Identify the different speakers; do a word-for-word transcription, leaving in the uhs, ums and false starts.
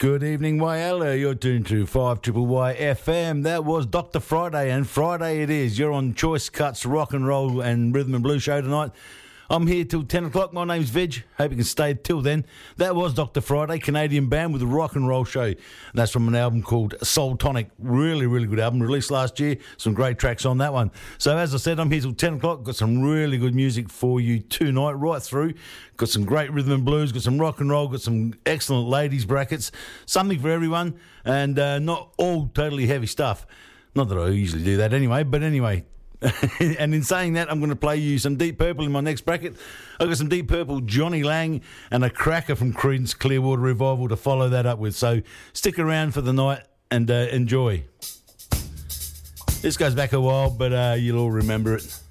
Speaker 1: Good evening, Whyalla. You're tuned to five Triple Y F M. That was Doctor Friday, and Friday it is. You're on Choice Cuts Rock and Roll and Rhythm and Blues show tonight. I'm here till ten o'clock. My name's Veg. Hope you can stay till then. That was Doctor Friday, Canadian band with a rock and roll show. And that's from an album called Soul Tonic. Really, really good album. Released last year. Some great tracks on that one. So as I said, I'm here till ten o'clock. Got some really good music for you tonight, right through. Got some great rhythm and blues. Got some rock and roll. Got some excellent ladies brackets. Something for everyone. And uh, not all totally heavy stuff. Not that I usually do that anyway. But anyway... and in saying that, I'm going to play you some Deep Purple in my next bracket. I've got some Deep Purple, Johnny Lang, and a cracker from Creedence Clearwater Revival to follow that up with. So stick around for the night and uh, enjoy. This goes back a while, but uh, you'll all remember it.